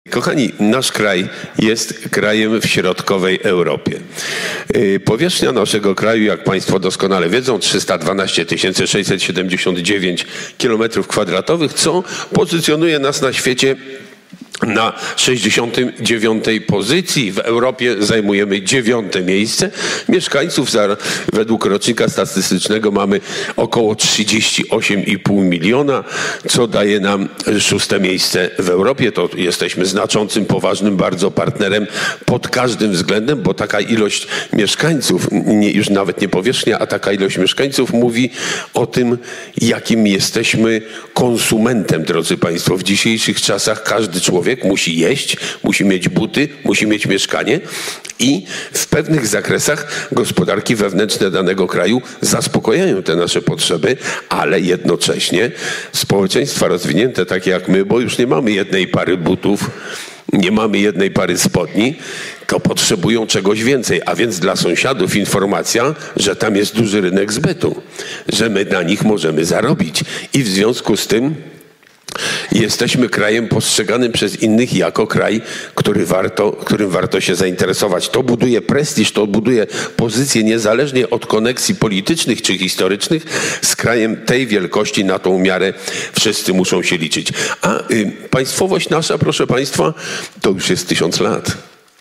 Kochani, nasz kraj jest krajem w środkowej Europie. Powierzchnia naszego kraju, jak Państwo doskonale wiedzą, 312 679 km², co pozycjonuje nas na świecie na 69. pozycji. W Europie zajmujemy 9. miejsce. Mieszkańców według rocznika statystycznego mamy około 38,5 miliona, co daje nam 6. miejsce w Europie. To jesteśmy znaczącym, poważnym bardzo partnerem pod każdym względem, bo taka ilość mieszkańców, już nawet nie powierzchnia, a taka ilość mieszkańców mówi o tym, jakim jesteśmy konsumentem, drodzy Państwo. W dzisiejszych czasach każdy człowiek musi jeść, musi mieć buty, musi mieć mieszkanie i w pewnych zakresach gospodarki wewnętrzne danego kraju zaspokajają te nasze potrzeby, ale jednocześnie społeczeństwa rozwinięte takie jak my, bo już nie mamy jednej pary butów, nie mamy jednej pary spodni, to potrzebują czegoś więcej, a więc dla sąsiadów informacja, że tam jest duży rynek zbytu, że my na nich możemy zarobić i w związku z tym jesteśmy krajem postrzeganym przez innych jako kraj, którym warto się zainteresować. To buduje prestiż, to buduje pozycję niezależnie od koneksji politycznych czy historycznych. Z krajem tej wielkości na tą miarę wszyscy muszą się liczyć. A państwowość nasza, proszę Państwa, to już jest 1000 lat.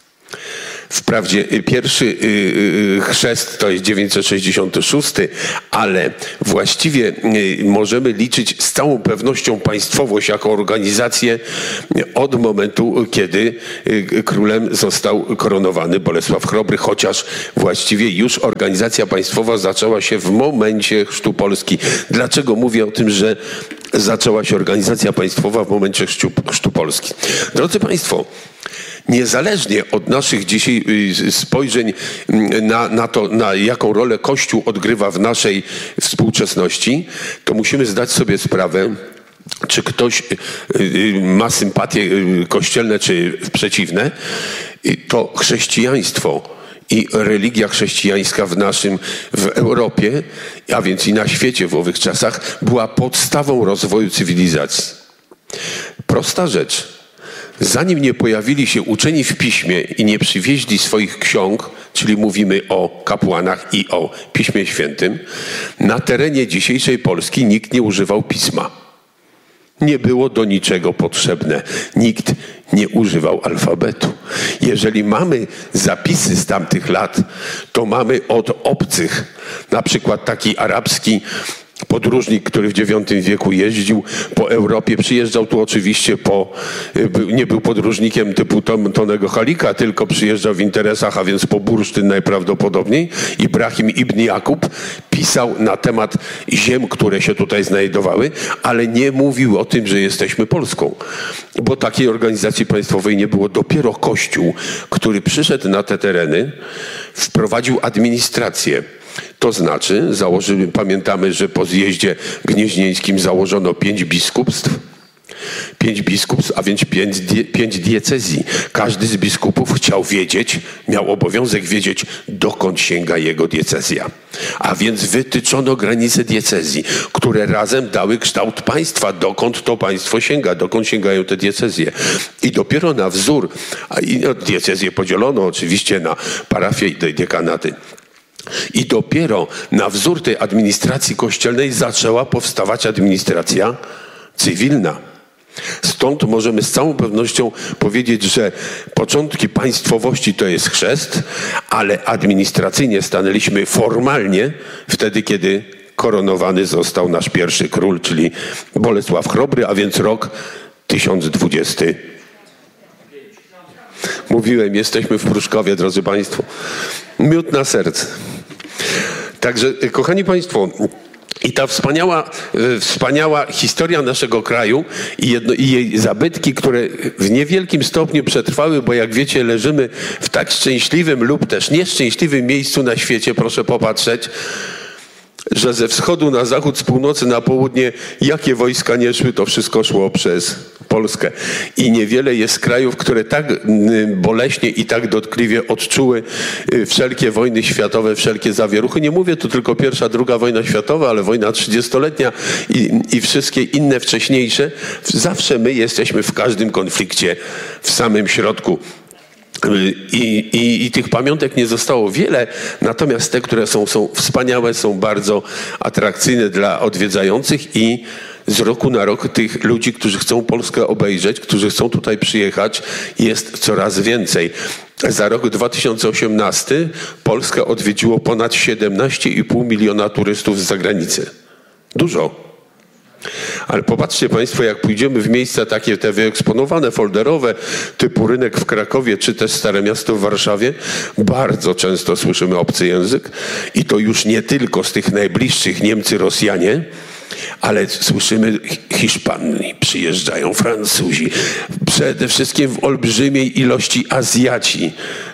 Wprawdzie pierwszy chrzest to jest 966, ale właściwie możemy liczyć z całą pewnością państwowość jako organizację od momentu, kiedy królem został koronowany Bolesław Chrobry, chociaż właściwie już organizacja państwowa zaczęła się w momencie chrztu Polski. Dlaczego mówię o tym, że zaczęła się organizacja państwowa w momencie chrztu Polski? Drodzy Państwo, niezależnie od naszych dzisiaj spojrzeń na to, na jaką rolę Kościół odgrywa w naszej współczesności, to musimy zdać sobie sprawę, czy ktoś ma sympatie kościelne, czy przeciwne, to chrześcijaństwo i religia chrześcijańska w Europie, a więc i na świecie w owych czasach, była podstawą rozwoju cywilizacji. Prosta rzecz. Zanim nie pojawili się uczeni w piśmie i nie przywieźli swoich ksiąg, czyli mówimy o kapłanach i o Piśmie Świętym, na terenie dzisiejszej Polski nikt nie używał pisma. Nie było do niczego potrzebne. Nikt nie używał alfabetu. Jeżeli mamy zapisy z tamtych lat, to mamy od obcych, na przykład taki arabski podróżnik, który w IX wieku jeździł po Europie, przyjeżdżał tu oczywiście nie był podróżnikiem typu Tonego Halika, tylko przyjeżdżał w interesach, a więc po bursztyn najprawdopodobniej. Ibrahim ibn Jakub pisał na temat ziem, które się tutaj znajdowały, ale nie mówił o tym, że jesteśmy Polską, bo takiej organizacji państwowej nie było. Dopiero Kościół, który przyszedł na te tereny, wprowadził administrację. To znaczy, pamiętamy, że po zjeździe gnieźnieńskim założono 5 biskupstw, a więc 5 diecezji. Każdy z biskupów chciał wiedzieć, miał obowiązek wiedzieć, dokąd sięga jego diecezja. A więc wytyczono granice diecezji, które razem dały kształt państwa, dokąd to państwo sięga, dokąd sięgają te diecezje. I dopiero na wzór, diecezję podzielono oczywiście na parafie i dekanaty. I dopiero na wzór tej administracji kościelnej zaczęła powstawać administracja cywilna. Stąd możemy z całą pewnością powiedzieć, że początki państwowości to jest chrzest, ale administracyjnie stanęliśmy formalnie wtedy, kiedy koronowany został nasz pierwszy król, czyli Bolesław Chrobry, a więc rok 1020. Mówiłem, jesteśmy w Pruszkowie, drodzy Państwo. Miód na serce. Także, kochani Państwo, i ta wspaniała historia naszego kraju i jej zabytki, które w niewielkim stopniu przetrwały, bo jak wiecie, leżymy w tak szczęśliwym lub też nieszczęśliwym miejscu na świecie, proszę popatrzeć, że ze wschodu na zachód, z północy na południe, jakie wojska nie szły, to wszystko szło przez Polskę. I niewiele jest krajów, które tak boleśnie i tak dotkliwie odczuły wszelkie wojny światowe, wszelkie zawieruchy. Nie mówię tu tylko pierwsza, druga wojna światowa, ale wojna 30-letnia i wszystkie inne wcześniejsze. Zawsze my jesteśmy w każdym konflikcie w samym środku. I tych pamiątek nie zostało wiele, natomiast te, które są wspaniałe, są bardzo atrakcyjne dla odwiedzających i z roku na rok tych ludzi, którzy chcą Polskę obejrzeć, którzy chcą tutaj przyjechać, jest coraz więcej. Za rok 2018 Polskę odwiedziło ponad 17,5 miliona turystów z zagranicy. Dużo. Ale popatrzcie Państwo, jak pójdziemy w miejsca takie te wyeksponowane, folderowe, typu rynek w Krakowie, czy też Stare Miasto w Warszawie, bardzo często słyszymy obcy język i to już nie tylko z tych najbliższych Niemcy, Rosjanie, ale słyszymy Hiszpanii, przyjeżdżają Francuzi, przede wszystkim w olbrzymiej ilości Azjaci.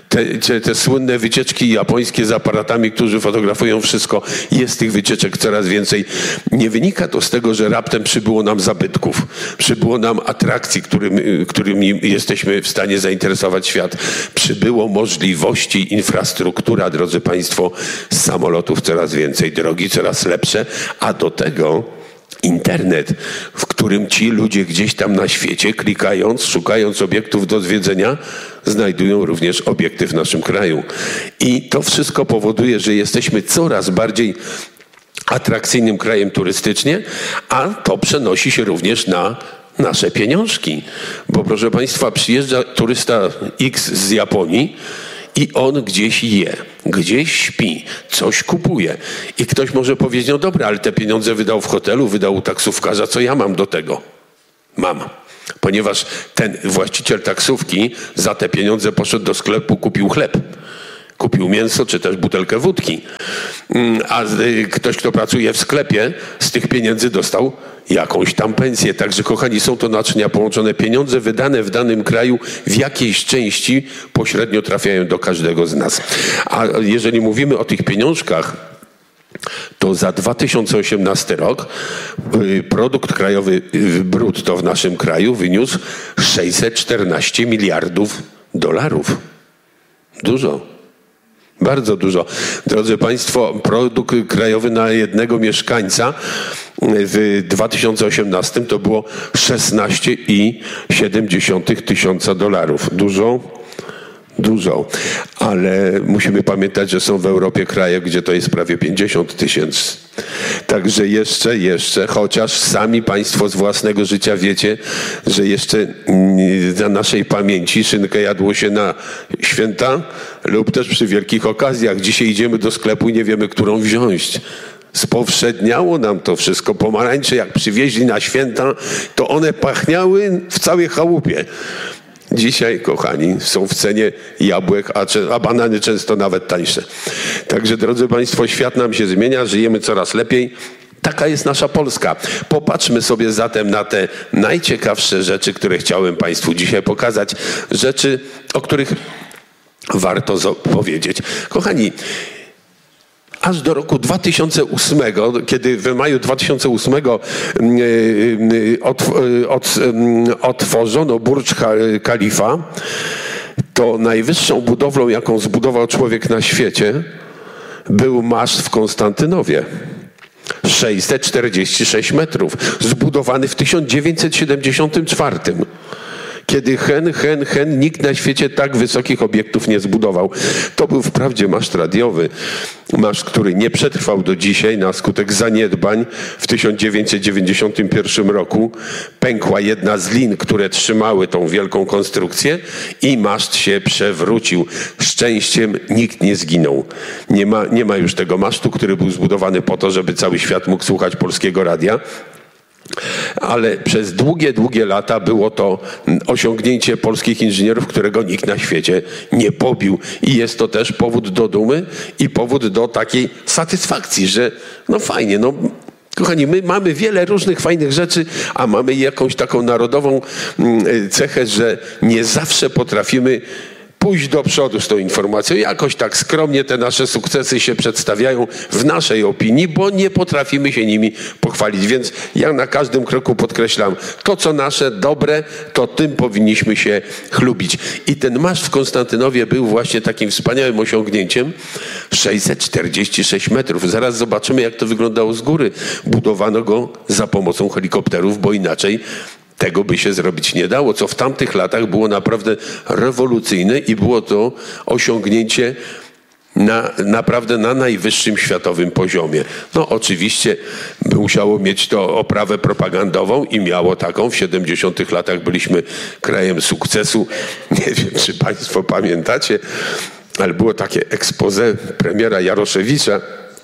Te słynne wycieczki japońskie z aparatami, którzy fotografują wszystko, jest tych wycieczek coraz więcej. Nie wynika to z tego, że raptem przybyło nam zabytków, przybyło nam atrakcji, którymi jesteśmy w stanie zainteresować świat. Przybyło możliwości, infrastruktura, drodzy Państwo, z samolotów coraz więcej, drogi coraz lepsze, a do tego internet, w którym ci ludzie gdzieś tam na świecie, klikając, szukając obiektów do zwiedzenia, znajdują również obiekty w naszym kraju. I to wszystko powoduje, że jesteśmy coraz bardziej atrakcyjnym krajem turystycznie, a to przenosi się również na nasze pieniążki. Bo proszę Państwa, przyjeżdża turysta X z Japonii, i on gdzieś je, gdzieś śpi, coś kupuje. I ktoś może powiedzieć, no dobra, ale te pieniądze wydał w hotelu, wydał u taksówkarza, co ja mam do tego? Mam. Ponieważ ten właściciel taksówki za te pieniądze poszedł do sklepu, kupił chleb. Kupił mięso, czy też butelkę wódki. A ktoś, kto pracuje w sklepie, z tych pieniędzy dostał jakąś tam pensję. Także, kochani, są to naczynia połączone. Pieniądze wydane w danym kraju w jakiejś części pośrednio trafiają do każdego z nas. A jeżeli mówimy o tych pieniążkach, to za 2018 rok produkt krajowy brutto w naszym kraju wyniósł 614 miliardów dolarów. Dużo. Bardzo dużo. Drodzy Państwo, produkt krajowy na jednego mieszkańca w 2018 to było 16,7 tysiąca dolarów. Dużo? Dużo. Ale musimy pamiętać, że są w Europie kraje, gdzie to jest prawie 50 tysięcy. Także jeszcze, chociaż sami Państwo z własnego życia wiecie, że jeszcze za naszej pamięci szynkę jadło się na święta lub też przy wielkich okazjach. Dzisiaj idziemy do sklepu i nie wiemy, którą wziąć. Spowszedniało nam to wszystko. Pomarańcze jak przywieźli na święta, to one pachniały w całej chałupie. Dzisiaj, kochani, są w cenie jabłek, a banany często nawet tańsze. Także, drodzy Państwo, świat nam się zmienia, żyjemy coraz lepiej. Taka jest nasza Polska. Popatrzmy sobie zatem na te najciekawsze rzeczy, które chciałem Państwu dzisiaj pokazać. Rzeczy, o których warto powiedzieć. Kochani, aż do roku 2008, kiedy w maju 2008 otworzono Burdż Khalifa, to najwyższą budowlą, jaką zbudował człowiek na świecie, był maszt w Konstantynowie. 646 metrów, zbudowany w 1974. Kiedy nikt na świecie tak wysokich obiektów nie zbudował. To był wprawdzie maszt radiowy, maszt, który nie przetrwał do dzisiaj na skutek zaniedbań. W 1991 roku pękła jedna z lin, które trzymały tą wielką konstrukcję i maszt się przewrócił. Szczęściem nikt nie zginął. Nie ma już tego masztu, który był zbudowany po to, żeby cały świat mógł słuchać polskiego radia. Ale przez długie lata było to osiągnięcie polskich inżynierów, którego nikt na świecie nie pobił. I jest to też powód do dumy i powód do takiej satysfakcji, że no fajnie, no kochani, my mamy wiele różnych fajnych rzeczy, a mamy jakąś taką narodową cechę, że nie zawsze potrafimy pójść do przodu z tą informacją. Jakoś tak skromnie te nasze sukcesy się przedstawiają w naszej opinii, bo nie potrafimy się nimi pochwalić. Więc ja na każdym kroku podkreślam, to co nasze dobre, to tym powinniśmy się chlubić. I ten marsz w Konstantynowie był właśnie takim wspaniałym osiągnięciem. 646 metrów. Zaraz zobaczymy, jak to wyglądało z góry. Budowano go za pomocą helikopterów, bo inaczej tego by się zrobić nie dało, co w tamtych latach było naprawdę rewolucyjne i było to osiągnięcie naprawdę na najwyższym światowym poziomie. No oczywiście musiało mieć to oprawę propagandową i miało taką. W 70 latach byliśmy krajem sukcesu. Nie wiem, czy państwo pamiętacie, ale było takie expose premiera Jaroszewicza.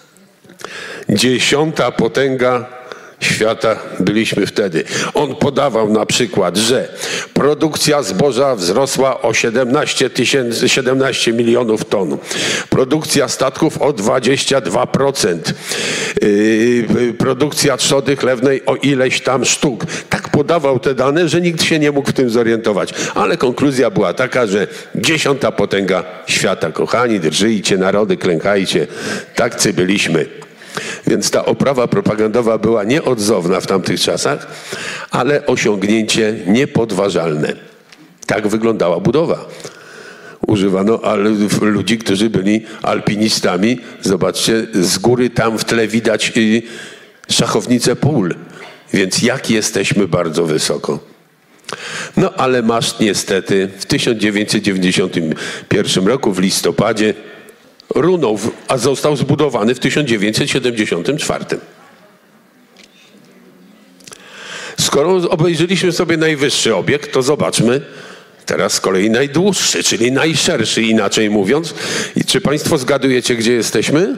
10. potęga świata byliśmy wtedy. On podawał na przykład, że produkcja zboża wzrosła o 17 milionów ton. Produkcja statków o 22%. Produkcja trzody chlewnej o ileś tam sztuk. Tak podawał te dane, że nikt się nie mógł w tym zorientować. Ale konkluzja była taka, że 10. potęga świata. Kochani, drżyjcie narody, klękajcie. Takcy byliśmy. Więc ta oprawa propagandowa była nieodzowna w tamtych czasach, ale osiągnięcie niepodważalne. Tak wyglądała budowa. Używano ludzi, którzy byli alpinistami. Zobaczcie, z góry tam w tle widać szachownicę pól. Więc jak jesteśmy bardzo wysoko. No ale maszt niestety w 1991 roku w listopadzie runął, a został zbudowany w 1974. Skoro obejrzeliśmy sobie najwyższy obiekt, to zobaczmy teraz z kolei najdłuższy, czyli najszerszy, inaczej mówiąc. I czy państwo zgadujecie, gdzie jesteśmy?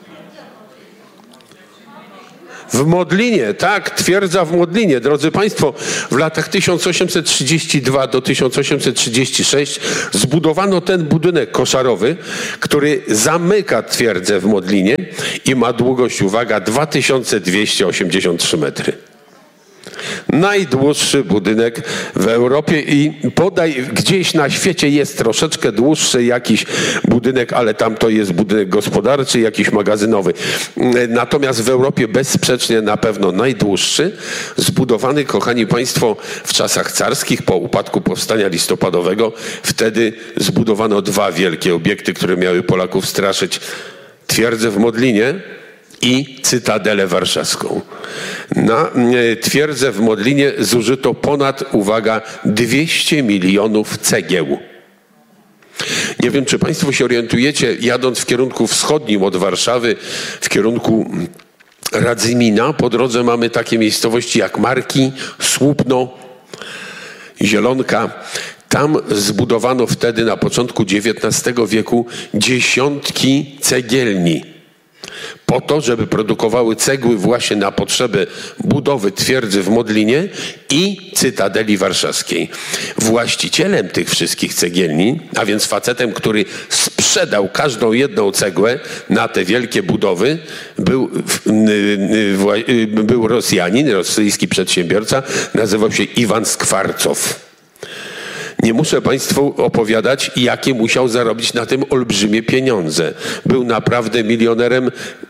W Modlinie, tak, twierdza w Modlinie. Drodzy państwo, w latach 1832 do 1836 zbudowano ten budynek koszarowy, który zamyka twierdzę w Modlinie i ma długość, uwaga, 2283 metry. Najdłuższy budynek w Europie i bodaj gdzieś na świecie jest troszeczkę dłuższy jakiś budynek, ale tam to jest budynek gospodarczy, jakiś magazynowy. Natomiast w Europie bezsprzecznie na pewno najdłuższy, zbudowany, kochani państwo, w czasach carskich po upadku powstania listopadowego. Wtedy zbudowano dwa wielkie obiekty, które miały Polaków straszyć. Twierdzę w Modlinie i Cytadelę Warszawską. Na twierdzę w Modlinie zużyto ponad, uwaga, 200 milionów cegieł. Nie wiem, czy państwo się orientujecie, jadąc w kierunku wschodnim od Warszawy, w kierunku Radzymina, po drodze mamy takie miejscowości jak Marki, Słupno, Zielonka. Tam zbudowano wtedy na początku XIX wieku dziesiątki cegielni. Po to, żeby produkowały cegły właśnie na potrzeby budowy twierdzy w Modlinie i Cytadeli Warszawskiej. Właścicielem tych wszystkich cegielni, a więc facetem, który sprzedał każdą jedną cegłę na te wielkie budowy, był Rosjanin, rosyjski przedsiębiorca, nazywał się Iwan Skwarcow. Nie muszę państwu opowiadać, jakie musiał zarobić na tym olbrzymie pieniądze. Był naprawdę milionerem,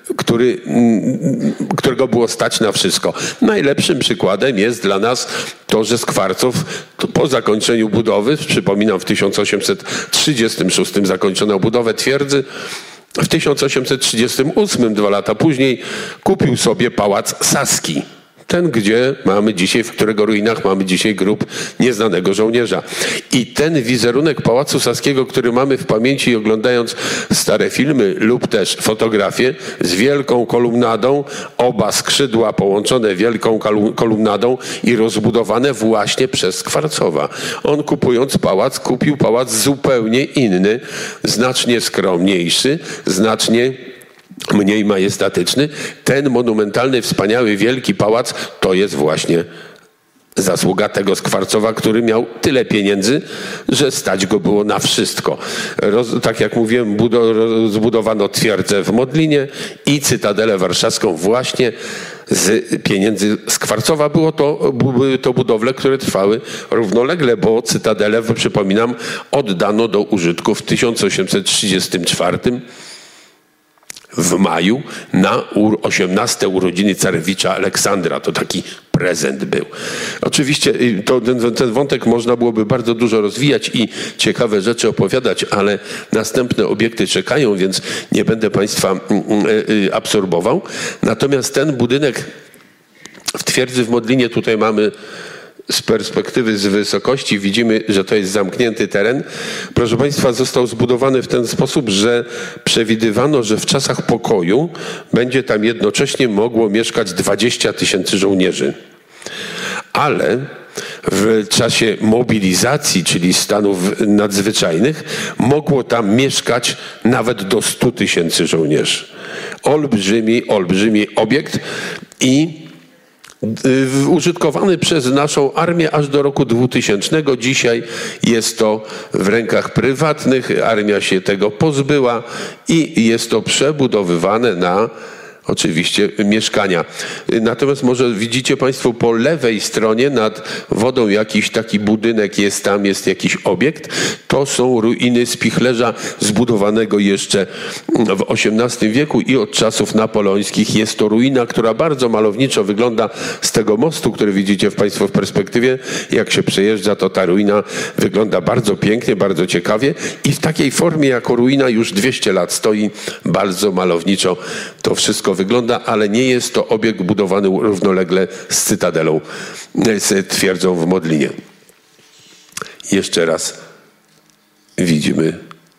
którego było stać na wszystko. Najlepszym przykładem jest dla nas to, że Skwarcow po zakończeniu budowy, przypominam, w 1836 zakończono budowę twierdzy, w 1838, 2 lata później, kupił sobie pałac Saski. Ten, gdzie mamy dzisiaj, w którego ruinach mamy dzisiaj grób nieznanego żołnierza. I ten wizerunek Pałacu Saskiego, który mamy w pamięci oglądając stare filmy lub też fotografie z wielką kolumnadą, oba skrzydła połączone wielką kolumnadą i rozbudowane właśnie przez Skwarcowa. On kupując pałac, kupił pałac zupełnie inny, znacznie skromniejszy, znacznie mniej majestatyczny. Ten monumentalny, wspaniały, wielki pałac to jest właśnie zasługa tego Skwarcowa, który miał tyle pieniędzy, że stać go było na wszystko. Tak jak mówiłem, zbudowano twierdzę w Modlinie i Cytadelę Warszawską właśnie z pieniędzy z Kwarcowa. Były to budowle, które trwały równolegle, bo Cytadelę, przypominam, oddano do użytku w 1834 w maju na 18 urodziny carewicza Aleksandra. To taki prezent był. Oczywiście ten wątek można byłoby bardzo dużo rozwijać i ciekawe rzeczy opowiadać, ale następne obiekty czekają, więc nie będę Państwa absorbował. Natomiast ten budynek w twierdzy w Modlinie tutaj mamy z perspektywy, z wysokości widzimy, że to jest zamknięty teren. Proszę Państwa, został zbudowany w ten sposób, że przewidywano, że w czasach pokoju będzie tam jednocześnie mogło mieszkać 20 000 żołnierzy. Ale w czasie mobilizacji, czyli stanów nadzwyczajnych, mogło tam mieszkać nawet do 100 000 żołnierzy. Olbrzymi obiekt i użytkowany przez naszą armię aż do roku 2000. Dzisiaj jest to w rękach prywatnych. Armia się tego pozbyła i jest to przebudowywane na oczywiście mieszkania. Natomiast może widzicie Państwo po lewej stronie nad wodą jakiś taki budynek jest, tam jest jakiś obiekt. To są ruiny spichlerza zbudowanego jeszcze w XVIII wieku i od czasów napoleońskich. Jest to ruina, która bardzo malowniczo wygląda z tego mostu, który widzicie Państwo w perspektywie. Jak się przejeżdża, to ta ruina wygląda bardzo pięknie, bardzo ciekawie i w takiej formie jako ruina już 200 lat stoi. Bardzo malowniczo to wszystko wygląda, ale nie jest to obiekt budowany równolegle z Cytadelą, z twierdzą w Modlinie. Jeszcze raz widzimy.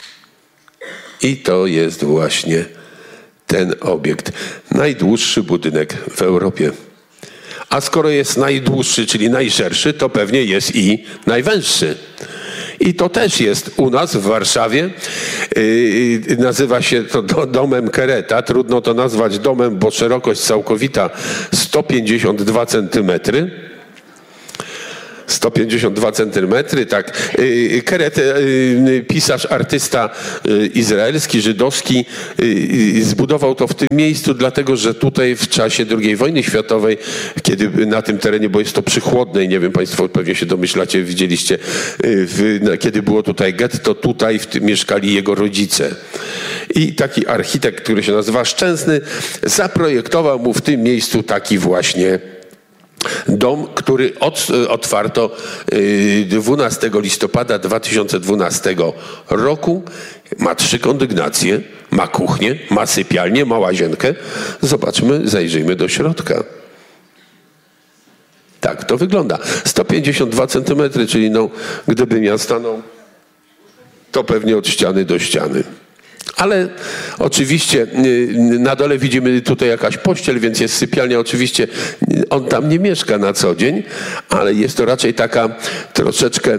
I to jest właśnie ten obiekt. Najdłuższy budynek w Europie. A skoro jest najdłuższy, czyli najszerszy, to pewnie jest i najwęższy. I to też jest u nas w Warszawie. Nazywa się to domem Kereta. Trudno to nazwać domem, bo szerokość całkowita 152 centymetry. 152 centymetry, tak. Keret, pisarz, artysta izraelski, żydowski, zbudował to w tym miejscu, dlatego że tutaj w czasie II wojny światowej, kiedy na tym terenie, bo jest to przychłodne i nie wiem, Państwo pewnie się domyślacie, widzieliście, kiedy było tutaj getto, tutaj mieszkali jego rodzice. I taki architekt, który się nazywa Szczęsny, zaprojektował mu w tym miejscu taki właśnie dom, który otwarto 12 listopada 2012 roku. Ma 3 kondygnacje, ma kuchnię, ma sypialnię, ma łazienkę. Zobaczmy, zajrzyjmy do środka. Tak to wygląda. 152 cm, czyli gdybym ja stanął, to pewnie od ściany do ściany. Ale oczywiście na dole widzimy tutaj jakaś pościel, więc jest sypialnia. Oczywiście on tam nie mieszka na co dzień, ale jest to raczej taka troszeczkę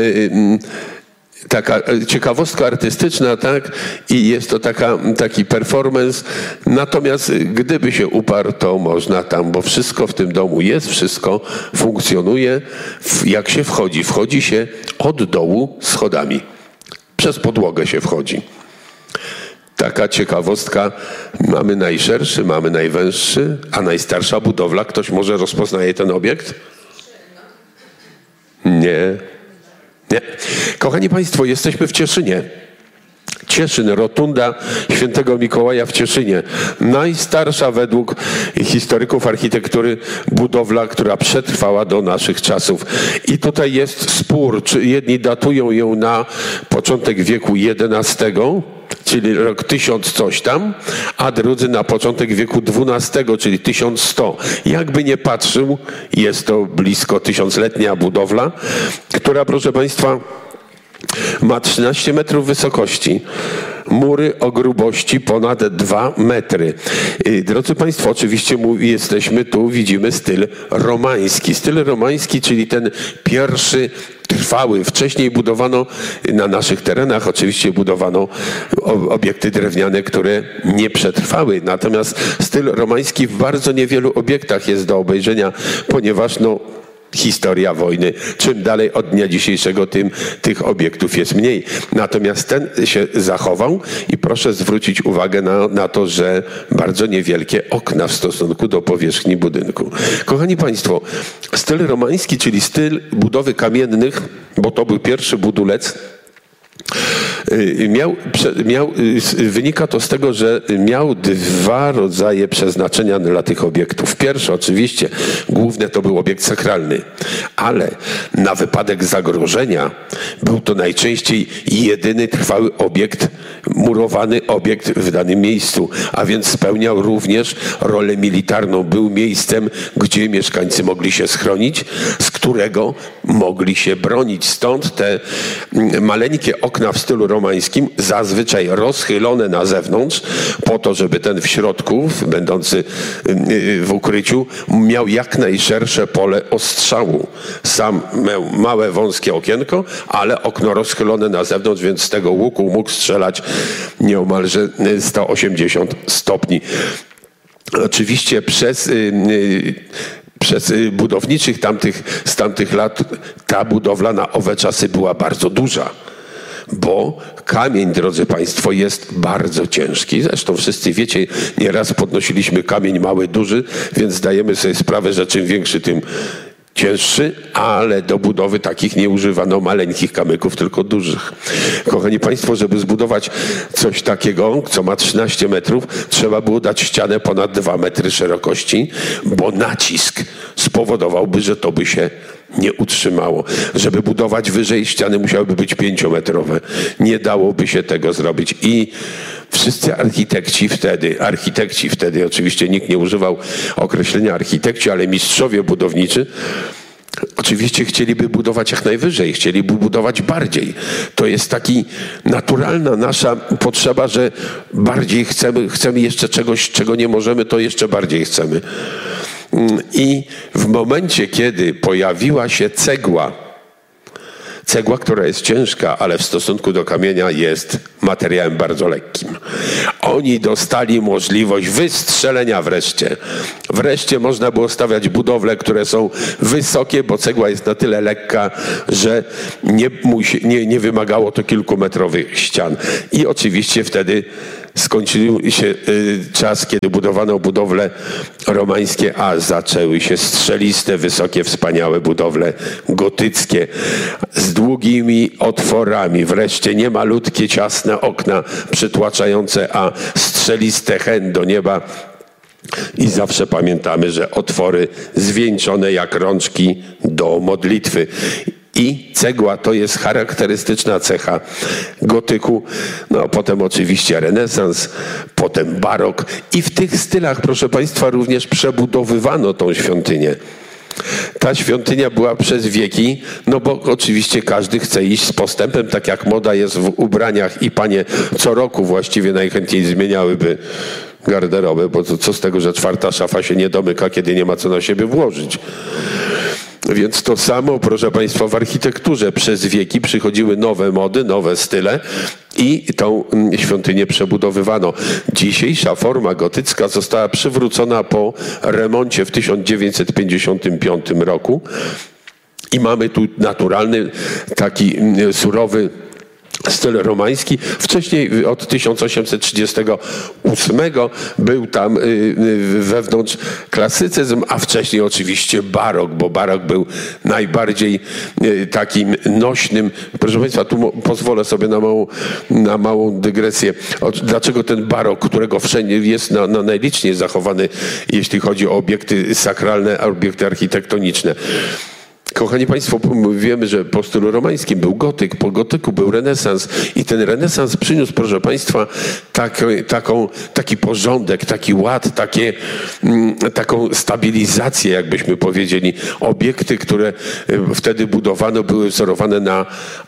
taka ciekawostka artystyczna, tak? I jest to taki performance. Natomiast gdyby się uparł, to można tam, bo wszystko w tym domu jest, wszystko funkcjonuje. Jak się wchodzi? Wchodzi się od dołu schodami. Przez podłogę się wchodzi. Taka ciekawostka. Mamy najszerszy, mamy najwęższy, a najstarsza budowla. Ktoś może rozpoznaje ten obiekt? Nie. Nie. Kochani Państwo, jesteśmy w Cieszynie. Cieszyn, rotunda Świętego Mikołaja w Cieszynie. Najstarsza według historyków architektury budowla, która przetrwała do naszych czasów. I tutaj jest spór, czy jedni datują ją na początek wieku XI, czyli rok 1000 coś tam, a drudzy na początek wieku XII, czyli 1100. Jakby nie patrzył, jest to blisko 1000-letnia budowla, która, proszę Państwa, ma 13 metrów wysokości. Mury o grubości ponad 2 metry. Drodzy Państwo, oczywiście jesteśmy tu, widzimy styl romański. Styl romański, czyli ten pierwszy trwały. Wcześniej budowano na naszych terenach, oczywiście budowano obiekty drewniane, które nie przetrwały. Natomiast styl romański w bardzo niewielu obiektach jest do obejrzenia, ponieważ historia wojny. Czym dalej od dnia dzisiejszego, tym tych obiektów jest mniej. Natomiast ten się zachował i proszę zwrócić uwagę na to, że bardzo niewielkie okna w stosunku do powierzchni budynku. Kochani Państwo, styl romański, czyli styl budowy kamiennych, bo to był pierwszy budulec, wynika to z tego, że miał dwa rodzaje przeznaczenia dla tych obiektów. Pierwszy oczywiście, główny to był obiekt sakralny, ale na wypadek zagrożenia był to najczęściej jedyny trwały obiekt, murowany obiekt w danym miejscu, a więc spełniał również rolę militarną. Był miejscem, gdzie mieszkańcy mogli się schronić, z którego mogli się bronić. Stąd te maleńkie okna w stylu romańskim, zazwyczaj rozchylone na zewnątrz, po to, żeby ten w środku, będący w ukryciu, miał jak najszersze pole ostrzału. Sam miał małe, wąskie okienko, ale okno rozchylone na zewnątrz, więc z tego łuku mógł strzelać nieomalże 180 stopni. Oczywiście przez budowniczych z tamtych lat ta budowla na owe czasy była bardzo duża. Bo kamień, drodzy Państwo, jest bardzo ciężki. Zresztą wszyscy wiecie, nieraz podnosiliśmy kamień mały, duży, więc zdajemy sobie sprawę, że czym większy, tym cięższy, ale do budowy takich nie używano maleńkich kamyków, tylko dużych. Kochani Państwo, żeby zbudować coś takiego, co ma 13 metrów, trzeba było dać ścianę ponad 2 metry szerokości, bo nacisk spowodowałby, że to by się nie utrzymało. Żeby budować wyżej, ściany musiałyby być 5-metrowe. Nie dałoby się tego zrobić. I wszyscy architekci wtedy, oczywiście nikt nie używał określenia architekci, ale mistrzowie budowniczy, oczywiście chcieliby budować jak najwyżej, chcieliby budować bardziej. To jest taki naturalna nasza potrzeba, że bardziej chcemy jeszcze czegoś, czego nie możemy, to jeszcze bardziej chcemy. I w momencie, kiedy pojawiła się cegła, która jest ciężka, ale w stosunku do kamienia jest materiałem bardzo lekkim. Oni dostali możliwość wystrzelenia wreszcie. Wreszcie można było stawiać budowle, które są wysokie, bo cegła jest na tyle lekka, że nie wymagało to kilkumetrowych ścian. I oczywiście wtedy skończył się czas, kiedy budowano budowle romańskie, a zaczęły się strzeliste, wysokie, wspaniałe budowle gotyckie z długimi otworami. Wreszcie nie malutkie, ciasne okna przytłaczające, a strzeliste hen do nieba. I zawsze pamiętamy, że otwory zwieńczone jak rączki do modlitwy. I cegła to jest charakterystyczna cecha gotyku. No, potem oczywiście renesans, potem barok. I w tych stylach, proszę Państwa, również przebudowywano tą świątynię. Ta świątynia była przez wieki, no bo oczywiście każdy chce iść z postępem, tak jak moda jest w ubraniach i panie co roku właściwie najchętniej zmieniałyby garderobę, bo co z tego, że 4. szafa się nie domyka, kiedy nie ma co na siebie włożyć. Więc to samo, proszę Państwa, w architekturze przez wieki przychodziły nowe mody, nowe style i tą świątynię przebudowywano. Dzisiejsza forma gotycka została przywrócona po remoncie w 1955 roku i mamy tu naturalny, taki surowy styl romański. Wcześniej od 1838 był tam wewnątrz klasycyzm, a wcześniej oczywiście barok, bo barok był najbardziej takim nośnym. Proszę Państwa, tu pozwolę sobie na małą dygresję. Dlaczego ten barok, którego wszędzie jest na najliczniej zachowany, jeśli chodzi o obiekty sakralne, obiekty architektoniczne? Kochani Państwo, wiemy, że po stylu romańskim był gotyk, po gotyku był renesans i ten renesans przyniósł, proszę Państwa, taki porządek, taki ład, taką stabilizację, jakbyśmy powiedzieli. Obiekty, które wtedy budowano, były wzorowane na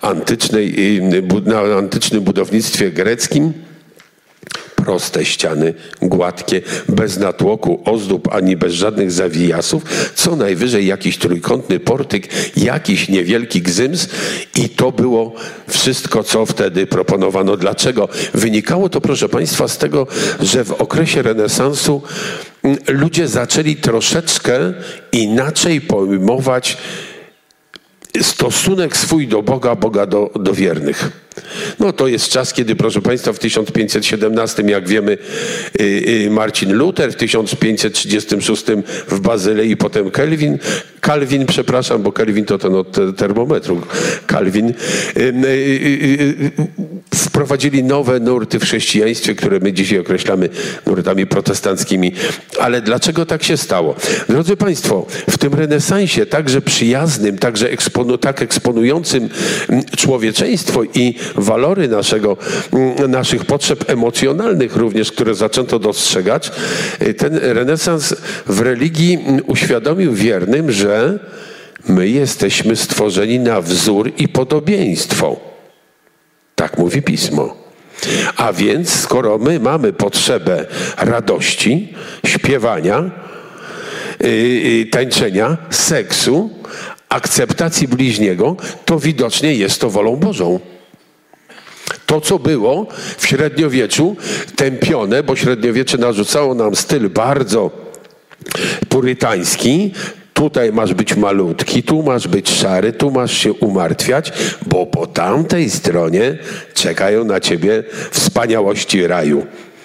antycznym budownictwie greckim. Proste ściany, gładkie, bez natłoku, ozdób, ani bez żadnych zawijasów, co najwyżej jakiś trójkątny portyk, jakiś niewielki gzyms i to było wszystko, co wtedy proponowano. Dlaczego? Wynikało to, proszę Państwa, z tego, że w okresie renesansu ludzie zaczęli troszeczkę inaczej pojmować stosunek swój do Boga, Boga do wiernych. No to jest czas, kiedy, proszę Państwa, w 1517, jak wiemy, Marcin Luter, w 1536 w Bazylei, potem Kalwin, przepraszam, bo Kelvin to ten od termometru, Kalwin, wprowadzili nowe nurty w chrześcijaństwie, które my dzisiaj określamy nurtami protestanckimi. Ale dlaczego tak się stało? Drodzy Państwo, w tym renesansie, także przyjaznym, także tak eksponującym człowieczeństwo i walory naszych potrzeb emocjonalnych również, które zaczęto dostrzegać, ten renesans w religii uświadomił wiernym, że my jesteśmy stworzeni na wzór i podobieństwo. Tak mówi Pismo. A więc skoro my mamy potrzebę radości, śpiewania, tańczenia, seksu, akceptacji bliźniego, to widocznie jest to wolą Bożą. To, co było w średniowieczu tępione, bo średniowiecze narzucało nam styl bardzo purytański. Tutaj masz być malutki, tu masz być szary, tu masz się umartwiać, bo po tamtej stronie czekają na ciebie wspaniałości raju.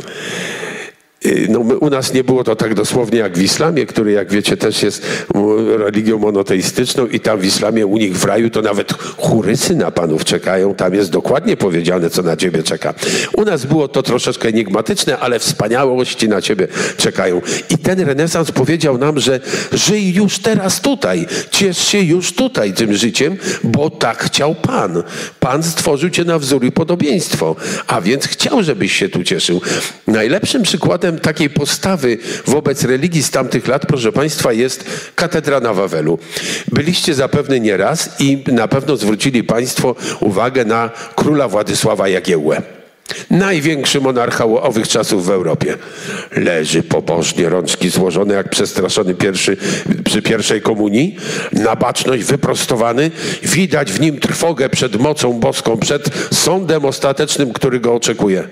No, u nas nie było to tak dosłownie jak w islamie, który, jak wiecie, też jest religią monoteistyczną i tam w islamie u nich w raju to nawet chórysy na panów czekają. Tam jest dokładnie powiedziane, co na ciebie czeka. U nas było to troszeczkę enigmatyczne, ale wspaniałości na ciebie czekają. I ten renesans powiedział nam, że żyj już teraz tutaj, ciesz się już tutaj tym życiem, bo tak chciał Pan. Pan stworzył cię na wzór i podobieństwo, a więc chciał, żebyś się tu cieszył. Najlepszym przykładem takiej postawy wobec religii z tamtych lat, proszę Państwa, jest katedra na Wawelu. Byliście zapewne nieraz i na pewno zwrócili Państwo uwagę na króla Władysława Jagiełłę. Największy monarcha owych czasów w Europie. Leży pobożnie, rączki złożone jak przestraszony przy pierwszej komunii, na baczność wyprostowany, widać w nim trwogę przed mocą boską, przed sądem ostatecznym, który go oczekuje.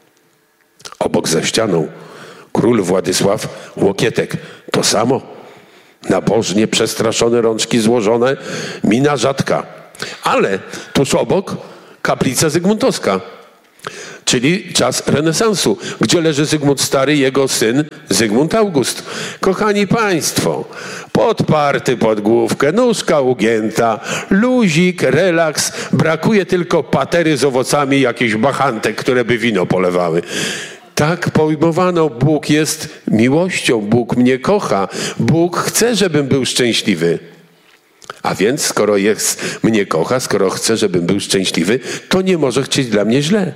Obok za ścianą król Władysław Łokietek. To samo. Nabożnie przestraszone, rączki złożone, mina rzadka. Ale tuż obok kaplica zygmuntowska, czyli czas renesansu, gdzie leży Zygmunt Stary, jego syn Zygmunt August. Kochani Państwo, podparty pod główkę, nóżka ugięta, luzik, relaks, brakuje tylko patery z owocami, jakichś bachantek, które by wino polewały. Tak pojmowano, Bóg jest miłością, Bóg mnie kocha, Bóg chce, żebym był szczęśliwy. A więc skoro mnie kocha, skoro chce, żebym był szczęśliwy, to nie może chcieć dla mnie źle.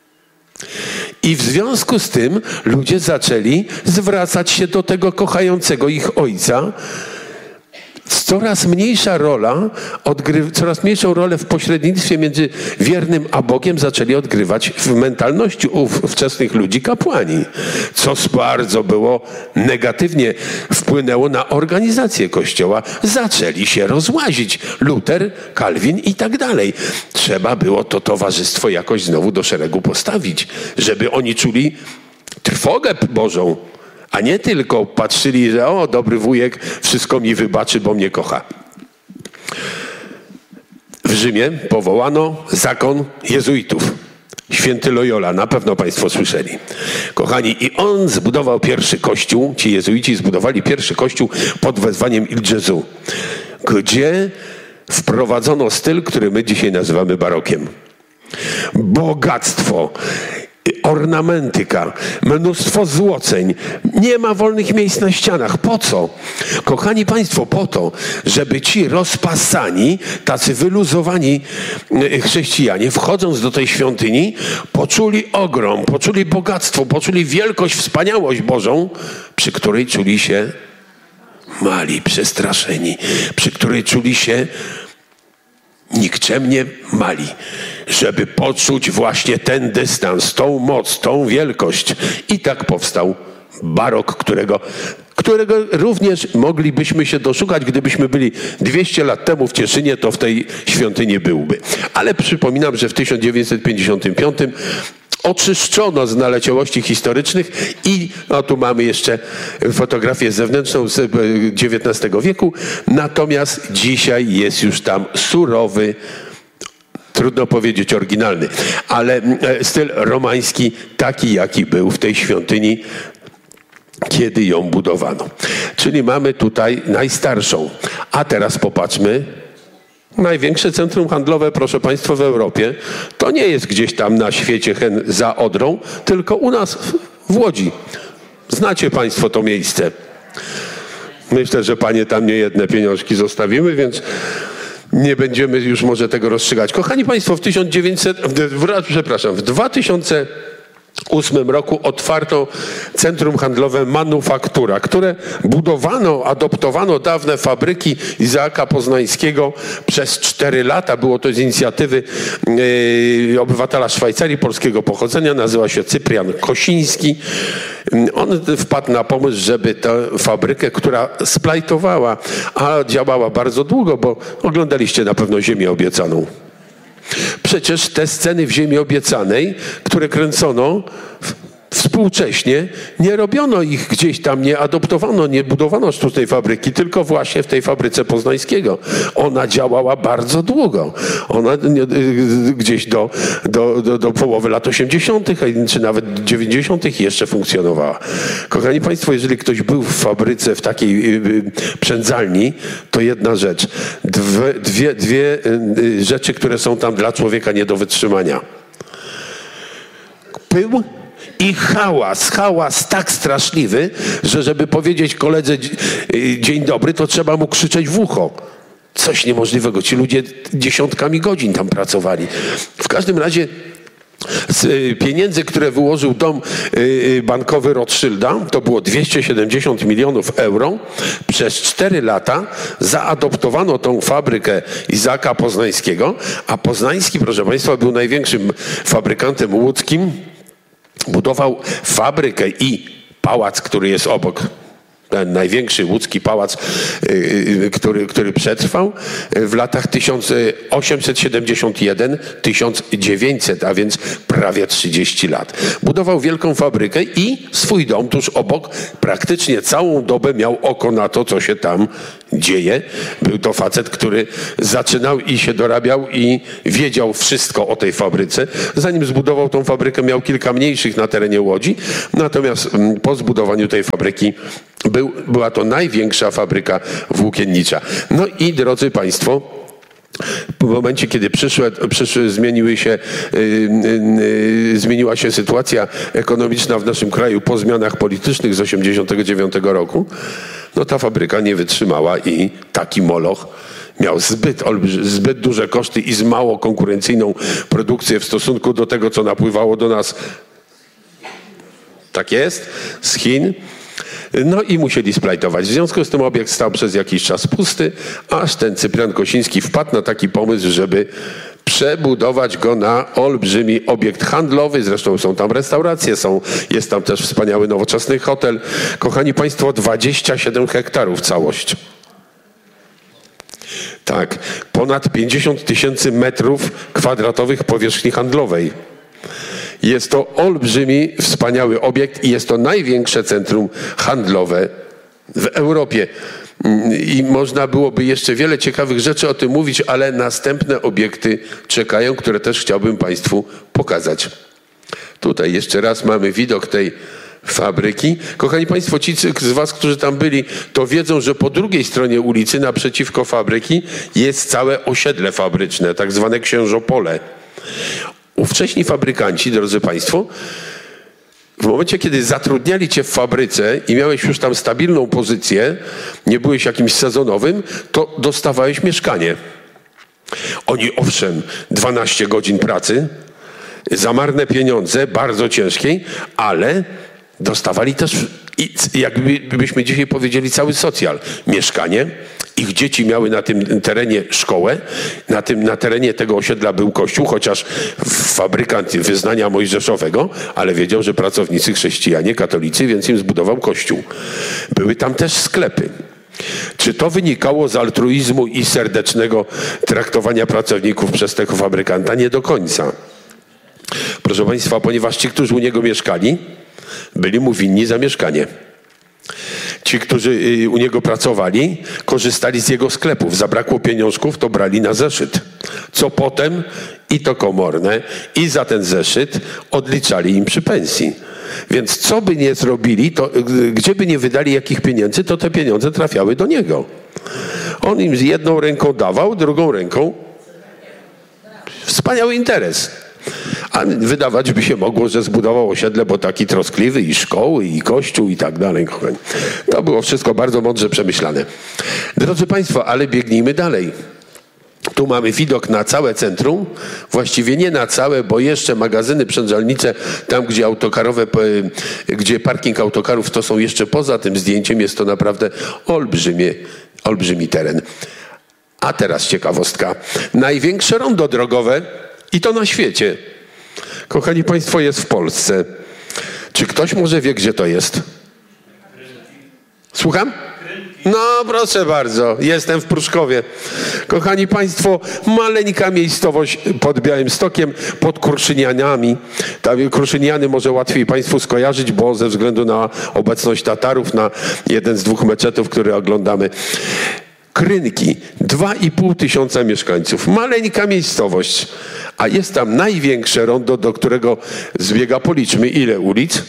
I w związku z tym ludzie zaczęli zwracać się do tego kochającego ich ojca. Coraz mniejszą rolę w pośrednictwie między wiernym a Bogiem zaczęli odgrywać w mentalności ówczesnych ludzi kapłani, co bardzo było negatywnie wpłynęło na organizację Kościoła. Zaczęli się rozłazić. Luter, Kalwin i tak dalej. Trzeba było to towarzystwo jakoś znowu do szeregu postawić, żeby oni czuli trwogę Bożą, a nie tylko patrzyli, że o, dobry wujek, wszystko mi wybaczy, bo mnie kocha. W Rzymie powołano zakon jezuitów. Święty Loyola, na pewno Państwo słyszeli. Kochani, i on zbudował pierwszy kościół, ci jezuici zbudowali pierwszy kościół pod wezwaniem Il Gesù, gdzie wprowadzono styl, który my dzisiaj nazywamy barokiem. Bogactwo, ornamentyka, mnóstwo złoceń. Nie ma wolnych miejsc na ścianach. Po co? Kochani Państwo, po to, żeby ci rozpasani, tacy wyluzowani chrześcijanie, wchodząc do tej świątyni, poczuli ogrom, poczuli bogactwo, poczuli wielkość, wspaniałość Bożą, przy której czuli się mali, przestraszeni, przy której czuli się nikczemnie mali, żeby poczuć właśnie ten dystans, tą moc, tą wielkość. I tak powstał barok, którego również moglibyśmy się doszukać, gdybyśmy byli 200 lat temu w Cieszynie, to w tej świątyni byłby. Ale przypominam, że w 1955 oczyszczono z naleciałości historycznych i tu mamy jeszcze fotografię zewnętrzną z XIX wieku, natomiast dzisiaj jest już tam surowy, trudno powiedzieć oryginalny, ale styl romański taki, jaki był w tej świątyni, kiedy ją budowano. Czyli mamy tutaj najstarszą. A teraz popatrzmy. Największe centrum handlowe, proszę Państwa, w Europie to nie jest gdzieś tam na świecie za Odrą, tylko u nas w Łodzi. Znacie Państwo to miejsce. Myślę, że Panie tam niejedne pieniążki zostawimy, więc nie będziemy już może tego rozstrzygać. Kochani Państwo, w 2008 roku otwarto centrum handlowe Manufaktura, które budowano, adoptowano dawne fabryki Izaaka Poznańskiego przez 4 lata. Było to z inicjatywy obywatela Szwajcarii polskiego pochodzenia, nazywa się Cyprian Kosiński. On wpadł na pomysł, żeby tę fabrykę, która splajtowała, a działała bardzo długo, bo oglądaliście na pewno Ziemię Obiecaną. Przecież te sceny w Ziemi Obiecanej, które kręcono współcześnie, nie robiono ich gdzieś tam, nie adoptowano, nie budowano sztucznej fabryki, tylko właśnie w tej fabryce Poznańskiego. Ona działała bardzo długo. Ona gdzieś do połowy lat 80., czy nawet 90. jeszcze funkcjonowała. Kochani Państwo, jeżeli ktoś był w fabryce, w takiej przędzalni, to jedna rzecz. Dwie rzeczy, które są tam dla człowieka nie do wytrzymania. Pył i hałas tak straszliwy, że żeby powiedzieć koledze dzień dobry, to trzeba mu krzyczeć w ucho. Coś niemożliwego. Ci ludzie dziesiątkami godzin tam pracowali. W każdym razie z pieniędzy, które wyłożył dom bankowy Rothschilda, to było 270 milionów euro. Przez 4 lata zaadoptowano tą fabrykę Izaaka Poznańskiego, a Poznański, proszę Państwa, był największym fabrykantem łódzkim. Budował fabrykę i pałac, który jest obok. Ten największy łódzki pałac, który przetrwał w latach 1871-1900, a więc prawie 30 lat. Budował wielką fabrykę i swój dom tuż obok. Praktycznie całą dobę miał oko na to, co się tam dzieje. Był to facet, który zaczynał i się dorabiał i wiedział wszystko o tej fabryce. Zanim zbudował tą fabrykę, miał kilka mniejszych na terenie Łodzi. Natomiast po zbudowaniu tej fabryki była to największa fabryka włókiennicza. No i drodzy Państwo, w momencie, kiedy zmieniła się sytuacja ekonomiczna w naszym kraju po zmianach politycznych z 1989 roku, no ta fabryka nie wytrzymała i taki moloch miał zbyt duże koszty i z mało konkurencyjną produkcję w stosunku do tego, co napływało do nas, tak jest, z Chin. No i musieli splajtować. W związku z tym obiekt stał przez jakiś czas pusty, aż ten Cyprian Kosiński wpadł na taki pomysł, żeby przebudować go na olbrzymi obiekt handlowy. Zresztą są tam restauracje, jest tam też wspaniały nowoczesny hotel. Kochani Państwo, 27 hektarów całość. Tak, ponad 50 000 metrów kwadratowych powierzchni handlowej. Jest to olbrzymi, wspaniały obiekt i jest to największe centrum handlowe w Europie. I można byłoby jeszcze wiele ciekawych rzeczy o tym mówić, ale następne obiekty czekają, które też chciałbym Państwu pokazać. Tutaj jeszcze raz mamy widok tej fabryki. Kochani Państwo, ci z Was, którzy tam byli, to wiedzą, że po drugiej stronie ulicy, naprzeciwko fabryki, jest całe osiedle fabryczne, tak zwane Księżopole. Ówcześni fabrykanci, drodzy Państwo, w momencie, kiedy zatrudniali Cię w fabryce i miałeś już tam stabilną pozycję, nie byłeś jakimś sezonowym, to dostawałeś mieszkanie. Oni owszem, 12 godzin pracy, za marne pieniądze, bardzo ciężkiej, ale dostawali też, jakbyśmy dzisiaj powiedzieli, cały socjal. Mieszkanie, ich dzieci miały na tym terenie szkołę, na terenie tego osiedla był kościół, chociaż fabrykant wyznania mojżeszowego, ale wiedział, że pracownicy chrześcijanie, katolicy, więc im zbudował kościół. Były tam też sklepy. Czy to wynikało z altruizmu i serdecznego traktowania pracowników przez tego fabrykanta? Nie do końca. Proszę Państwa, ponieważ ci, którzy u niego mieszkali, byli mu winni za mieszkanie. Ci, którzy u niego pracowali, korzystali z jego sklepów. Zabrakło pieniążków, to brali na zeszyt. Co potem i to komorne, i za ten zeszyt odliczali im przy pensji. Więc co by nie zrobili, to gdzie by nie wydali jakich pieniędzy, to te pieniądze trafiały do niego. On im z jedną ręką dawał, drugą ręką wspaniały interes. A wydawać by się mogło, że zbudował osiedle, bo taki troskliwy i szkoły, i kościół, i tak dalej. To było wszystko bardzo mądrze przemyślane. Drodzy Państwo, ale biegnijmy dalej. Tu mamy widok na całe centrum, właściwie nie na całe, bo jeszcze magazyny, sprzężalnice, tam gdzie parking autokarów, to są jeszcze poza tym zdjęciem, jest to naprawdę olbrzymi teren. A teraz ciekawostka. Największe rondo drogowe, i to na świecie, kochani Państwo, jest w Polsce. Czy ktoś może wie, gdzie to jest? Słucham? No, proszę bardzo, jestem w Pruszkowie. Kochani Państwo, maleńka miejscowość pod Białymstokiem, pod Kruszynianami. Kruszyniany może łatwiej Państwu skojarzyć, bo ze względu na obecność Tatarów na jeden z 2 meczetów, które oglądamy. Krynki, 2,5 tysiąca mieszkańców, maleńka miejscowość, a jest tam największe rondo, do którego zbiega, policzmy, ile ulic?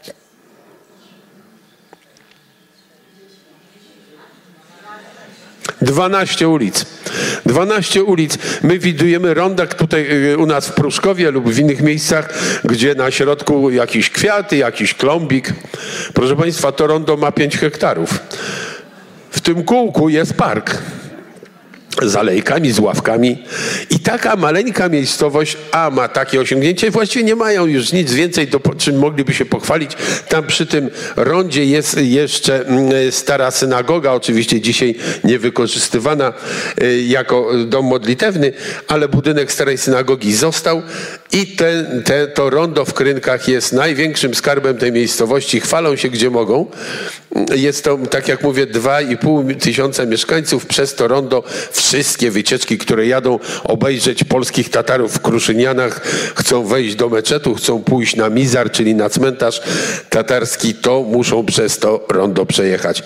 12 ulic. 12 ulic. My widujemy ronda tutaj u nas w Pruszkowie lub w innych miejscach, gdzie na środku jakieś kwiaty, jakiś klombik. Proszę Państwa, to rondo ma 5 hektarów. W tym kółku jest park z alejkami, z ławkami i taka maleńka miejscowość, a ma takie osiągnięcie, właściwie nie mają już nic więcej, czym mogliby się pochwalić. Tam przy tym rondzie jest jeszcze stara synagoga, oczywiście dzisiaj niewykorzystywana jako dom modlitewny, ale budynek starej synagogi został i to rondo w Krynkach jest największym skarbem tej miejscowości. Chwalą się gdzie mogą. Jest to, tak jak mówię, 2,5 tysiąca mieszkańców. Przez to rondo wszystkie wycieczki, które jadą obejrzeć polskich Tatarów w Kruszynianach, chcą wejść do meczetu, chcą pójść na mizar, czyli na cmentarz tatarski, to muszą przez to rondo przejechać.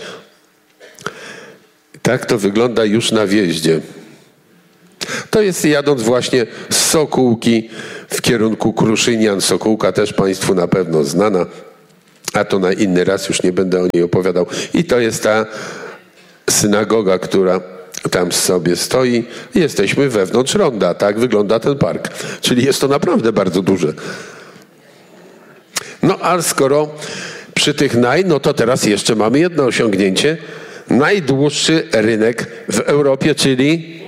Tak to wygląda już na wjeździe. To jest jadąc właśnie z Sokółki w kierunku Kruszynian. Sokółka też Państwu na pewno znana, a to na inny raz, już nie będę o niej opowiadał. I to jest ta synagoga, która tam sobie stoi. Jesteśmy wewnątrz ronda, tak wygląda ten park. Czyli jest to naprawdę bardzo duże. No a skoro przy tych no to teraz jeszcze mamy jedno osiągnięcie. Najdłuższy rynek w Europie, czyli...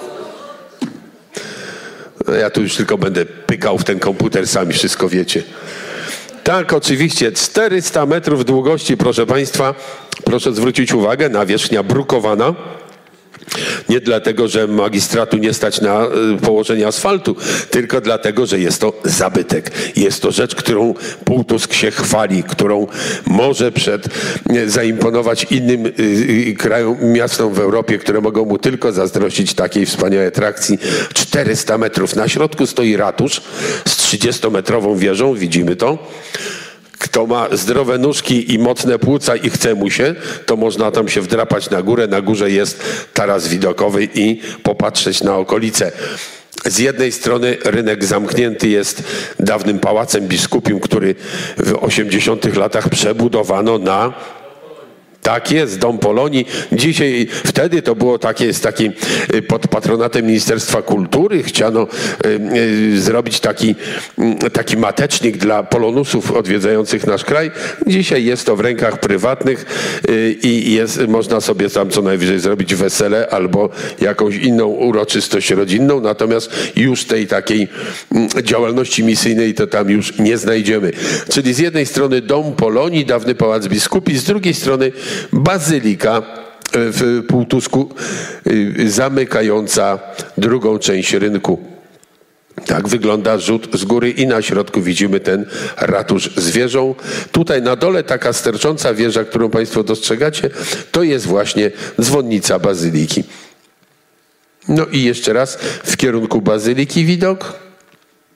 Ja tu już tylko będę pykał w ten komputer, sami wszystko wiecie. Tak, oczywiście, 400 metrów długości, proszę Państwa. Proszę zwrócić uwagę, nawierzchnia brukowana. Nie dlatego, że magistratu nie stać na położenie asfaltu, tylko dlatego, że jest to zabytek. Jest to rzecz, którą Półtusk się chwali, którą może zaimponować innym krajom, miastom w Europie, które mogą mu tylko zazdrościć takiej wspaniałej atrakcji. 400 metrów. Na środku stoi ratusz z 30-metrową wieżą, widzimy to. Kto ma zdrowe nóżki i mocne płuca i chce mu się, to można tam się wdrapać na górę. Na górze jest taras widokowy i popatrzeć na okolice. Z jednej strony rynek zamknięty jest dawnym pałacem biskupim, który w 80-tych latach przebudowano na... Tak jest, Dom Polonii. Dzisiaj, wtedy to było taki pod patronatem Ministerstwa Kultury. Chciano zrobić taki matecznik dla polonusów odwiedzających nasz kraj. Dzisiaj jest to w rękach prywatnych i można sobie tam co najwyżej zrobić wesele albo jakąś inną uroczystość rodzinną. Natomiast już tej takiej działalności misyjnej to tam już nie znajdziemy. Czyli z jednej strony Dom Polonii, dawny pałac biskupi, z drugiej strony bazylika w Półtusku zamykająca drugą część rynku. Tak wygląda rzut z góry i na środku widzimy ten ratusz z wieżą. Tutaj na dole taka stercząca wieża, którą Państwo dostrzegacie, to jest właśnie dzwonnica bazyliki. No i jeszcze raz w kierunku bazyliki widok.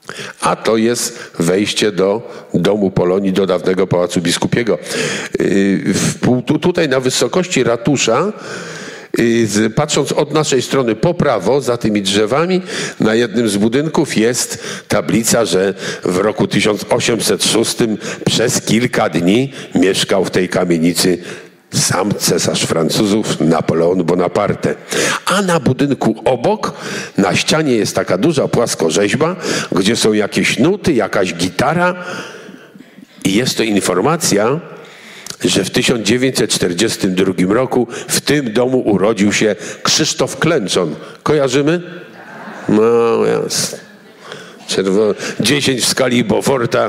A to jest wejście do Domu Polonii, do dawnego Pałacu Biskupiego. Tutaj na wysokości ratusza, patrząc od naszej strony po prawo, za tymi drzewami, na jednym z budynków jest tablica, że w roku 1806 przez kilka dni mieszkał w tej kamienicy sam cesarz Francuzów Napoleon Bonaparte. A na budynku obok, na ścianie jest taka duża płaskorzeźba, gdzie są jakieś nuty, jakaś gitara i jest to informacja, że w 1942 roku w tym domu urodził się Krzysztof Klęczon. Kojarzymy? No jasne. 10 w skali Beauforta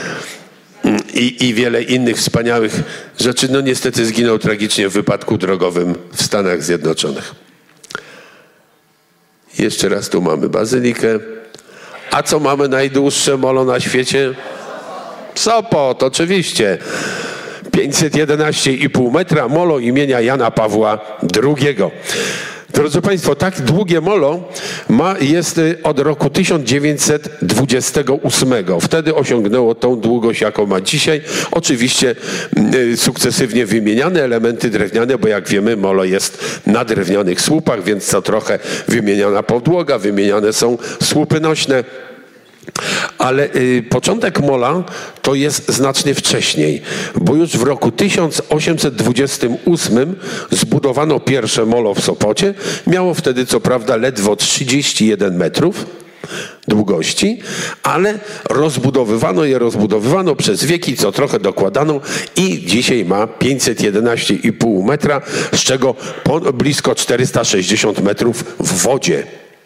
i wiele innych wspaniałych rzeczy. No niestety zginął tragicznie w wypadku drogowym w Stanach Zjednoczonych. Jeszcze raz tu mamy bazylikę. A co mamy najdłuższe molo na świecie? Sopot, oczywiście. 511,5 metra, molo imienia Jana Pawła II. Drodzy Państwo, tak długie molo jest od roku 1928. Wtedy osiągnęło tą długość, jaką ma dzisiaj. Oczywiście sukcesywnie wymieniane elementy drewniane, bo jak wiemy, molo jest na drewnianych słupach, więc co trochę wymieniana podłoga, wymieniane są słupy nośne. Ale początek mola to jest znacznie wcześniej, bo już w roku 1828 zbudowano pierwsze molo w Sopocie. Miało wtedy co prawda ledwo 31 metrów długości, ale rozbudowywano przez wieki, co trochę dokładano i dzisiaj ma 511,5 metra, z czego blisko 460 metrów w wodzie.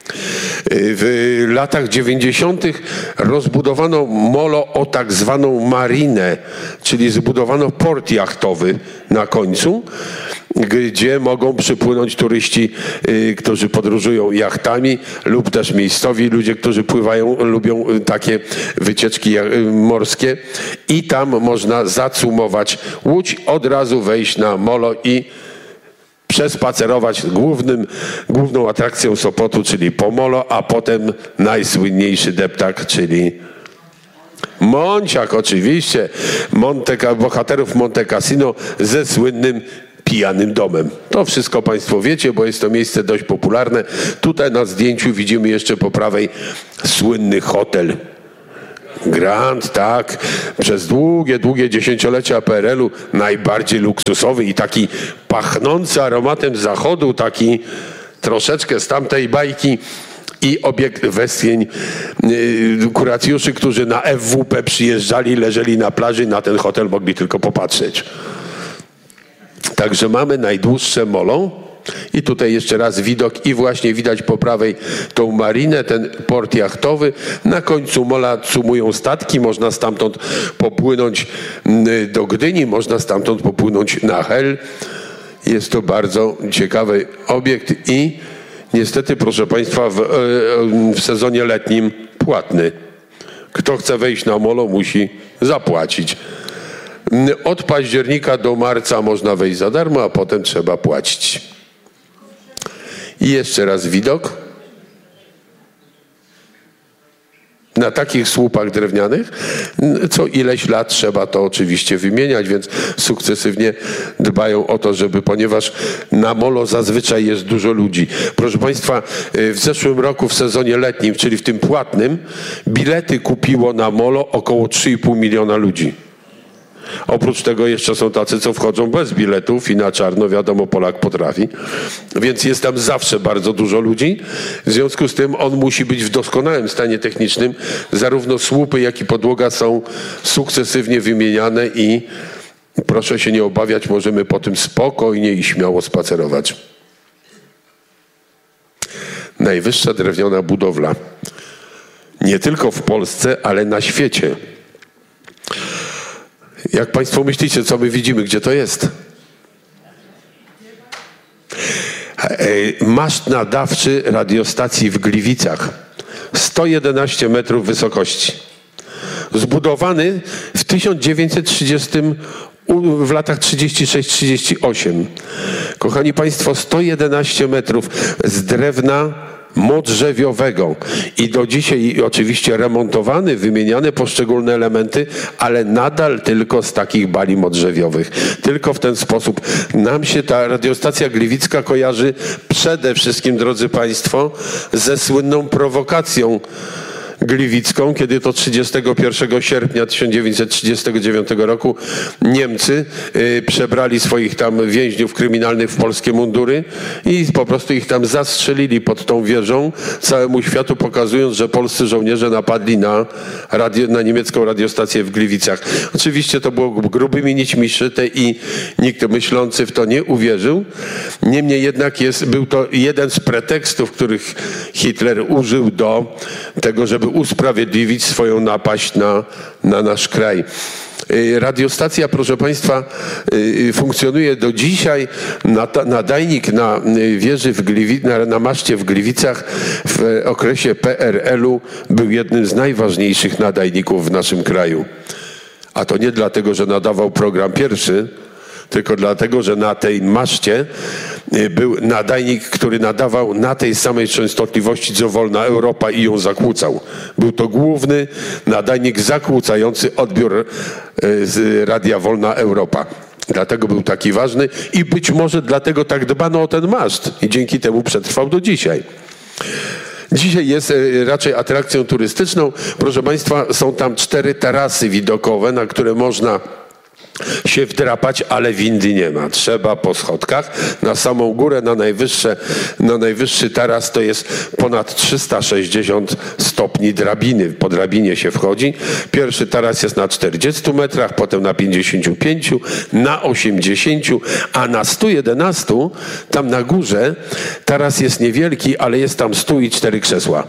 W latach 90. rozbudowano molo o tak zwaną marinę, czyli zbudowano port jachtowy na końcu, gdzie mogą przypłynąć turyści, którzy podróżują jachtami lub też miejscowi ludzie, którzy pływają, lubią takie wycieczki morskie i tam można zacumować łódź, od razu wejść na molo i przespacerować główną atrakcją Sopotu, czyli Pomolo, a potem najsłynniejszy deptak, czyli Monciak, oczywiście, bohaterów Monte Cassino ze słynnym pijanym domem. To wszystko Państwo wiecie, bo jest to miejsce dość popularne. Tutaj na zdjęciu widzimy jeszcze po prawej słynny hotel Grand, tak, przez długie dziesięciolecia PRL-u najbardziej luksusowy i taki pachnący aromatem zachodu, taki troszeczkę z tamtej bajki i obiekt westchnień kuracjuszy, którzy na FWP przyjeżdżali, leżeli na plaży i na ten hotel mogli tylko popatrzeć. Także mamy najdłuższe molo. I tutaj jeszcze raz widok i właśnie widać po prawej tą marinę, ten port jachtowy. Na końcu mola cumują statki, można stamtąd popłynąć do Gdyni, można stamtąd popłynąć na Hel. Jest to bardzo ciekawy obiekt i niestety, proszę Państwa, w sezonie letnim płatny. Kto chce wejść na molo, musi zapłacić. Od października do marca można wejść za darmo, a potem trzeba płacić. I jeszcze raz widok. Na takich słupach drewnianych co ileś lat trzeba to oczywiście wymieniać, więc sukcesywnie dbają o to, ponieważ na molo zazwyczaj jest dużo ludzi. Proszę Państwa, w zeszłym roku w sezonie letnim, czyli w tym płatnym, bilety kupiło na molo około 3,5 miliona ludzi. Oprócz tego jeszcze są tacy, co wchodzą bez biletów i na czarno, wiadomo, Polak potrafi. Więc jest tam zawsze bardzo dużo ludzi. W związku z tym on musi być w doskonałym stanie technicznym. Zarówno słupy, jak i podłoga są sukcesywnie wymieniane i proszę się nie obawiać, możemy po tym spokojnie i śmiało spacerować. Najwyższa drewniana budowla. Nie tylko w Polsce, ale na świecie. Jak Państwo myślicie, co my widzimy? Gdzie to jest? Maszt nadawczy radiostacji w Gliwicach. 111 metrów wysokości. Zbudowany w 1930, w latach 36-38. Kochani Państwo, 111 metrów z drewna modrzewiowego i do dzisiaj oczywiście remontowany, wymieniane poszczególne elementy, ale nadal tylko z takich bali modrzewiowych. Tylko w ten sposób nam się ta radiostacja gliwicka kojarzy przede wszystkim, drodzy Państwo, ze słynną prowokacją gliwicką, kiedy to 31 sierpnia 1939 roku Niemcy przebrali swoich tam więźniów kryminalnych w polskie mundury i po prostu ich tam zastrzelili pod tą wieżą, całemu światu pokazując, że polscy żołnierze napadli na niemiecką radiostację w Gliwicach. Oczywiście to było grubymi nićmi szyte i nikt myślący w to nie uwierzył. Niemniej jednak był to jeden z pretekstów, których Hitler użył do tego, żeby usprawiedliwić swoją napaść na nasz kraj. Radiostacja, proszę Państwa, funkcjonuje do dzisiaj. Nadajnik na wieży na maszcie w Gliwicach w okresie PRL-u był jednym z najważniejszych nadajników w naszym kraju. A to nie dlatego, że nadawał program pierwszy, tylko dlatego, że na tej maszcie był nadajnik, który nadawał na tej samej częstotliwości, co Wolna Europa i ją zakłócał. Był to główny nadajnik zakłócający odbiór z Radia Wolna Europa. Dlatego był taki ważny i być może dlatego tak dbano o ten maszt i dzięki temu przetrwał do dzisiaj. Dzisiaj jest raczej atrakcją turystyczną. Proszę Państwa, są tam 4 tarasy widokowe, na które można się wdrapać, ale windy nie ma. Trzeba po schodkach. Na samą górę, na najwyższy taras to jest ponad 360 stopni drabiny. Po drabinie się wchodzi. Pierwszy taras jest na 40 metrach, potem na 55, na 80, a na 111 tam na górze taras jest niewielki, ale jest tam stół i 4 krzesła.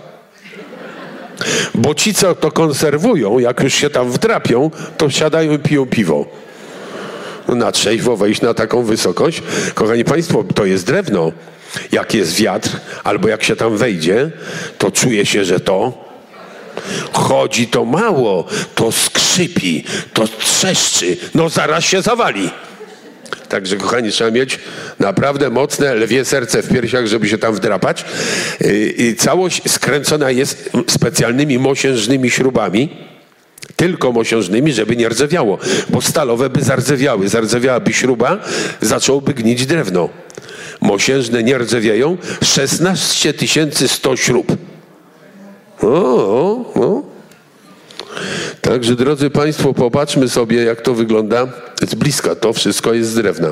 Bo ci, co to konserwują, jak już się tam wdrapią, to siadają i piją piwo. Na trzeźwo wejść na taką wysokość. Kochani Państwo, to jest drewno. Jak jest wiatr, albo jak się tam wejdzie, to czuje się, że to chodzi, to mało, to skrzypi, to trzeszczy, no zaraz się zawali. Także, kochani, trzeba mieć naprawdę mocne lwie serce w piersiach, żeby się tam wdrapać. I całość skręcona jest specjalnymi mosiężnymi śrubami. Tylko mosiężnymi, żeby nie rdzewiało, bo stalowe by zardzewiały. Zardzewiałaby śruba, zaczęłoby gnić drewno. Mosiężne nie rdzewieją. 16 100 śrub. Także, drodzy Państwo, popatrzmy sobie, jak to wygląda z bliska. To wszystko jest z drewna.